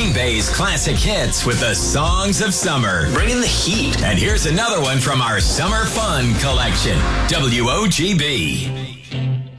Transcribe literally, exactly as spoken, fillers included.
Green Bay's classic hits with the songs of summer. Bring in the heat. And here's another one from our Summer Fun collection. W O G B.